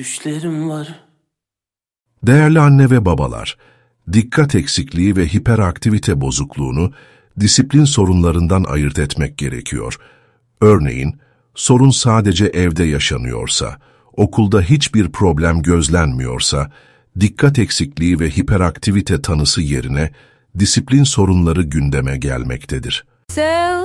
Düşlerim var. Değerli anne ve babalar, dikkat eksikliği ve hiperaktivite bozukluğunu disiplin sorunlarından ayırt etmek gerekiyor. Örneğin, sorun sadece evde yaşanıyorsa, okulda hiçbir problem gözlenmiyorsa, dikkat eksikliği ve hiperaktivite tanısı yerine disiplin sorunları gündeme gelmektedir.